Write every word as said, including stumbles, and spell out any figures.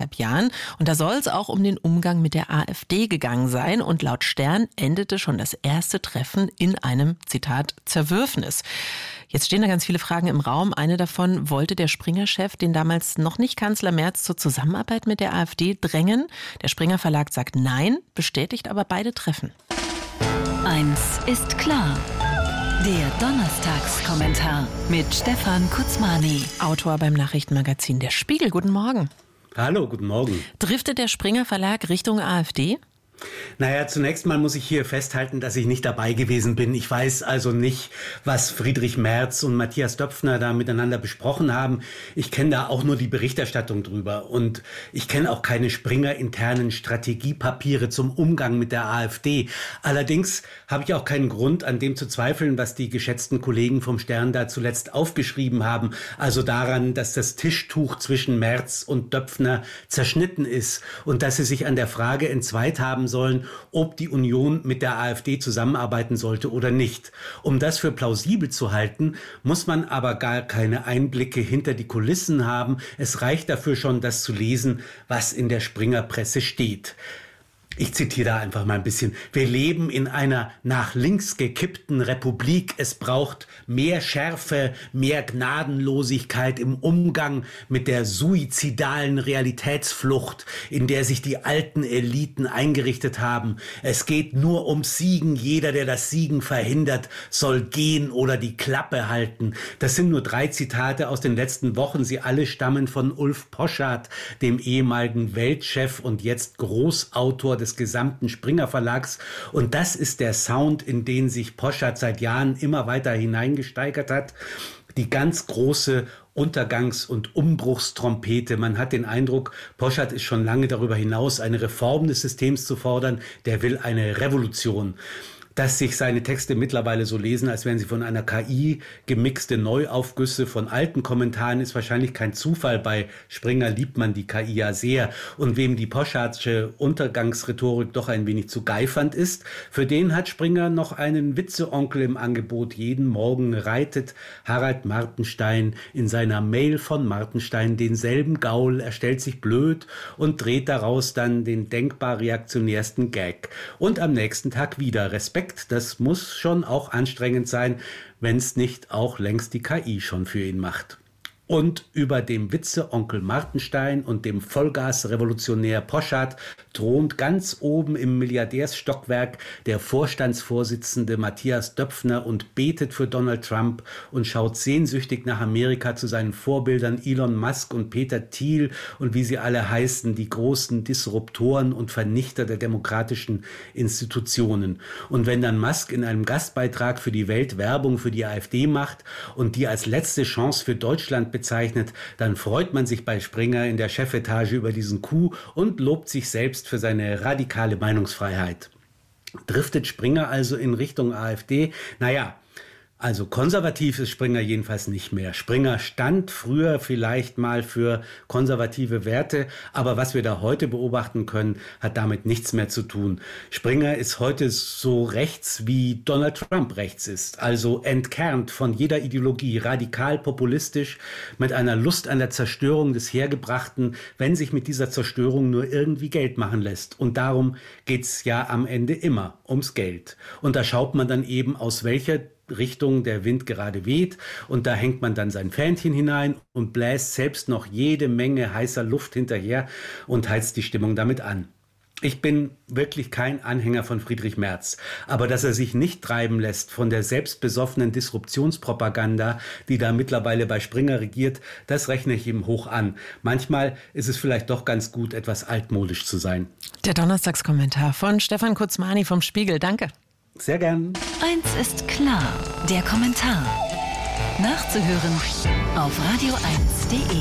anderthalb Jahren. Und da soll es auch um den Umgang mit der AfD gegangen sein. Und laut Stern endete schon das erste Treffen in einem, Zitat, Zerwürfnis. Jetzt stehen da ganz viele Fragen im Raum. Eine davon: Wollte der Springer-Chef den damals noch nicht Kanzler Merz zur Zusammenarbeit mit der AfD drängen? Der Springer Verlag sagt nein, bestätigt aber beide Treffen. Eins ist klar. Der Donnerstagskommentar mit Stefan Kutzmani. Autor beim Nachrichtenmagazin Der Spiegel. Guten Morgen. Hallo, guten Morgen. Driftet der Springer Verlag Richtung AfD? Naja, zunächst mal muss ich hier festhalten, dass ich nicht dabei gewesen bin. Ich weiß also nicht, was Friedrich Merz und Matthias Döpfner da miteinander besprochen haben. Ich kenne da auch nur die Berichterstattung drüber. Und ich kenne auch keine Springer-internen Strategiepapiere zum Umgang mit der AfD. Allerdings habe ich auch keinen Grund, an dem zu zweifeln, was die geschätzten Kollegen vom Stern da zuletzt aufgeschrieben haben. Also daran, dass das Tischtuch zwischen Merz und Döpfner zerschnitten ist und dass sie sich an der Frage entzweit haben sollen, ob die Union mit der AfD zusammenarbeiten sollte oder nicht. Um das für plausibel zu halten, muss man aber gar keine Einblicke hinter die Kulissen haben. Es reicht dafür schon, das zu lesen, was in der Springer-Presse steht. Ich zitiere da einfach mal ein bisschen. Wir leben in einer nach links gekippten Republik. Es braucht mehr Schärfe, mehr Gnadenlosigkeit im Umgang mit der suizidalen Realitätsflucht, in der sich die alten Eliten eingerichtet haben. Es geht nur ums Siegen. Jeder, der das Siegen verhindert, soll gehen oder die Klappe halten. Das sind nur drei Zitate aus den letzten Wochen. Sie alle stammen von Ulf Poschardt, dem ehemaligen Weltchef und jetzt Großautor des gesamten Springer Verlags. Und das ist der Sound, in den sich Poschardt seit Jahren immer weiter hineingesteigert hat. Die ganz große Untergangs- und Umbruchstrompete. Man hat den Eindruck, Poschardt ist schon lange darüber hinaus, eine Reform des Systems zu fordern. Der will eine Revolution. Dass sich seine Texte mittlerweile so lesen, als wären sie von einer K I gemixte Neuaufgüsse von alten Kommentaren, ist wahrscheinlich kein Zufall. Bei Springer liebt man die K I ja sehr. Und wem die Poschardtsche Untergangsrhetorik doch ein wenig zu geifernd ist, für den hat Springer noch einen Witzeonkel im Angebot. Jeden Morgen reitet Harald Martenstein in seiner Mail von Martenstein denselben Gaul. Er stellt sich blöd und dreht daraus dann den denkbar reaktionärsten Gag. Und am nächsten Tag wieder Respekt. Das muss schon auch anstrengend sein, wenn es nicht auch längst die K I schon für ihn macht. Und über dem Witze-Onkel Martenstein und dem Vollgas-Revolutionär Poschardt thront ganz oben im Milliardärsstockwerk der Vorstandsvorsitzende Matthias Döpfner und betet für Donald Trump und schaut sehnsüchtig nach Amerika zu seinen Vorbildern Elon Musk und Peter Thiel und wie sie alle heißen, die großen Disruptoren und Vernichter der demokratischen Institutionen. Und wenn dann Musk in einem Gastbeitrag für die Welt Werbung für die AfD macht und die als letzte Chance für Deutschland bezeichnet, dann freut man sich bei Springer in der Chefetage über diesen Coup und lobt sich selbst für seine radikale Meinungsfreiheit. Driftet Springer also in Richtung AfD? Naja, also konservativ ist Springer jedenfalls nicht mehr. Springer stand früher vielleicht mal für konservative Werte, aber was wir da heute beobachten können, hat damit nichts mehr zu tun. Springer ist heute so rechts, wie Donald Trump rechts ist, also entkernt von jeder Ideologie, radikal populistisch, mit einer Lust an der Zerstörung des Hergebrachten, wenn sich mit dieser Zerstörung nur irgendwie Geld machen lässt. Und darum geht's ja am Ende immer ums Geld. Und da schaut man dann eben, aus welcher Richtung der Wind gerade weht, und da hängt man dann sein Fähnchen hinein und bläst selbst noch jede Menge heißer Luft hinterher und heizt die Stimmung damit an. Ich bin wirklich kein Anhänger von Friedrich Merz, aber dass er sich nicht treiben lässt von der selbstbesoffenen Disruptionspropaganda, die da mittlerweile bei Springer regiert, das rechne ich ihm hoch an. Manchmal ist es vielleicht doch ganz gut, etwas altmodisch zu sein. Der Donnerstagskommentar von Stefan Kutzmani vom Spiegel. Danke. Sehr gern. Eins ist klar, der Kommentar. Nachzuhören auf radio eins punkt de.